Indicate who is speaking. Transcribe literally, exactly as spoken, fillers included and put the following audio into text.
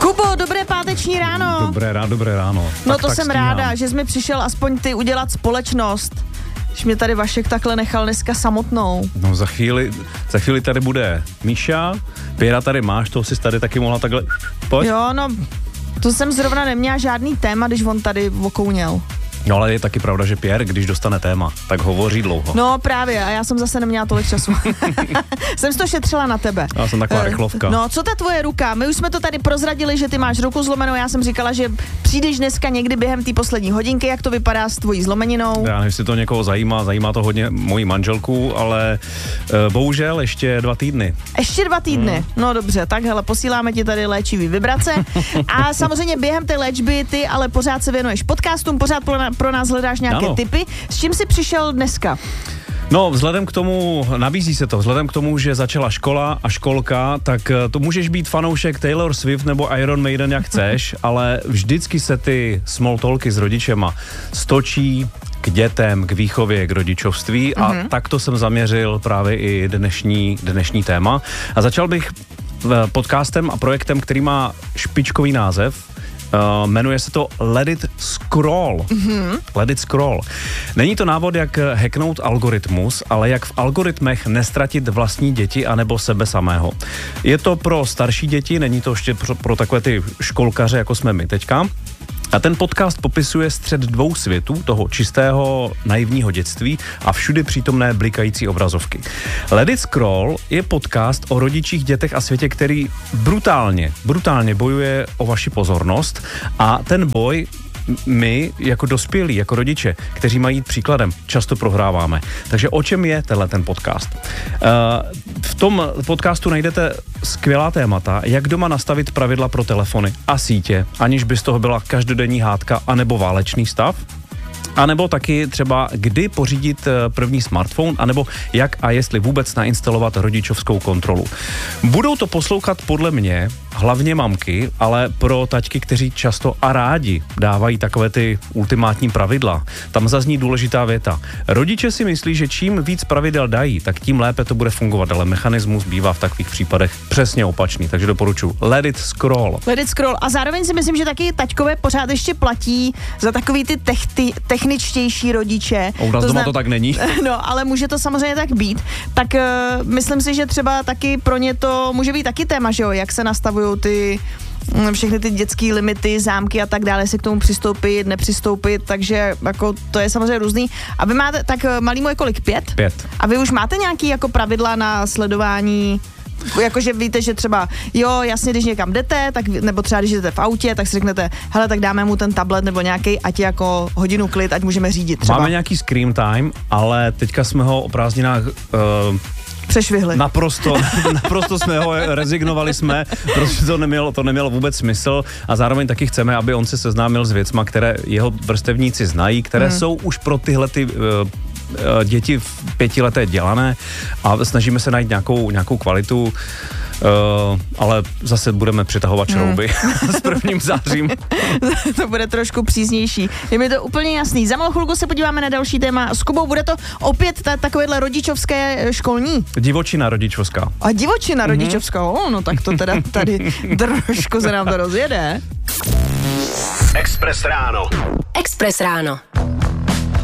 Speaker 1: Kubo, dobré páteční ráno.
Speaker 2: Dobré ráno, dobré ráno.
Speaker 1: No
Speaker 2: tak,
Speaker 1: to
Speaker 2: tak
Speaker 1: jsem
Speaker 2: stíhám.
Speaker 1: ráda, že jsi mi přišel aspoň ty udělat společnost. Když mě tady Vašek takhle nechal dneska samotnou.
Speaker 2: No za chvíli, za chvíli tady bude Míša, Pěra tady máš, to jsi tady taky mohla takhle, pojď.
Speaker 1: Jo, no, to jsem zrovna neměla žádný téma, když on tady okouněl.
Speaker 2: No ale je taky pravda, že Pierre, když dostane téma, tak hovoří dlouho.
Speaker 1: No právě, a já jsem zase neměla tolik času. Jsem si to šetřila na tebe.
Speaker 2: Já jsem taková rychlovka.
Speaker 1: No, co ta tvoje ruka? My už jsme to tady prozradili, že ty máš ruku zlomenou, já jsem říkala, že přijdeš dneska někdy během té poslední hodinky, jak to vypadá s tvojí zlomeninou.
Speaker 2: Já nevím, jestli to někoho zajímá, zajímá to hodně moji manželku, ale e, bohužel ještě dva týdny.
Speaker 1: Ještě dva týdny, hmm. No dobře, tak hele, posíláme ti tady léčivý vibrace a samozřejmě během té léčby ty ale pořád se věnuješ podcastům, pořád pro nás hledáš nějaké
Speaker 2: ano.
Speaker 1: tipy. S čím jsi přišel dneska?
Speaker 2: No, vzhledem k tomu, nabízí se to, vzhledem k tomu, že začala škola a školka, tak to můžeš být fanoušek Taylor Swift nebo Iron Maiden, jak chceš, ale vždycky se ty small talky s rodičema stočí k dětem, k výchově, k rodičovství a mm-hmm. takto jsem zaměřil právě i dnešní, dnešní téma. A začal bych podcastem a projektem, který má špičkový název. Uh, jmenuje se to Let It Scroll. Mm-hmm. Let It Scroll. Není to návod, jak hacknout algoritmus, ale jak v algoritmech nestratit vlastní děti anebo sebe samého. Je to pro starší děti, není to ještě pro, pro takové ty školkaře, jako jsme my teďka. A ten podcast popisuje střed dvou světů, toho čistého naivního dětství a všudy přítomné blikající obrazovky. Let It Scroll je podcast o rodičích, dětech a světě, který brutálně, brutálně bojuje o vaši pozornost a ten boj my, jako dospělí, jako rodiče, kteří mají jít příkladem, často prohráváme. Takže o čem je tenhle ten podcast? Uh, v tom podcastu najdete skvělá témata, jak doma nastavit pravidla pro telefony a sítě, aniž by z toho byla každodenní hádka anebo válečný stav. A nebo taky třeba kdy pořídit první smartphone, anebo jak a jestli vůbec nainstalovat rodičovskou kontrolu. Budou to poslouchat podle mě hlavně mamky, ale pro taťky, kteří často a rádi dávají takové ty ultimátní pravidla. Tam zazní důležitá věta. Rodiče si myslí, že čím víc pravidel dají, tak tím lépe to bude fungovat, ale mechanismus bývá v takových případech přesně opačný, takže doporučuji. Let it scroll.
Speaker 1: Let it scroll. A zároveň si myslím, že taky taťkové pořád ještě platí za takový ty techty, techničtější rodiče.
Speaker 2: U nás
Speaker 1: to
Speaker 2: doma
Speaker 1: zna...
Speaker 2: to tak není.
Speaker 1: No, ale může to samozřejmě tak být. Tak uh, myslím si, že třeba taky pro ně to může být taky téma, že jo, jak se nastavují ty všechny ty dětské limity, zámky a tak dále, jestli k tomu přistoupit, nepřistoupit, takže jako to je samozřejmě různý. A vy máte, tak malýmu je kolik? Pět?
Speaker 2: Pět.
Speaker 1: A vy už máte nějaký jako pravidla na sledování, jakože víte, že třeba, jo, jasně, když někam jdete, tak, nebo třeba když jdete v autě, tak si řeknete, hele, tak dáme mu ten tablet nebo nějaký, ať je jako hodinu klid, ať můžeme řídit třeba.
Speaker 2: Máme nějaký screen time, ale teďka jsme ho o prázdninách uh,
Speaker 1: přešvihli.
Speaker 2: Naprosto, naprosto jsme ho rezignovali jsme, protože to nemělo, to nemělo vůbec smysl a zároveň taky chceme, aby on se seznámil s věcma, které jeho vrstevníci znají, které hmm. jsou už pro tyhle ty uh, děti v pětileté dělané a snažíme se najít nějakou, nějakou kvalitu, uh, ale zase budeme přitahovat šrouby hmm. s prvním zářím.
Speaker 1: To bude trošku příznější. Je mi to úplně jasný. Za malou chvilku se podíváme na další téma. S Kubou bude to opět ta, takovéhle rodičovské školní.
Speaker 2: Divočina rodičovská.
Speaker 1: A divočina mm-hmm. rodičovská, oh, no tak to teda tady trošku se nám to rozjede.
Speaker 3: Express ráno.
Speaker 4: Express ráno.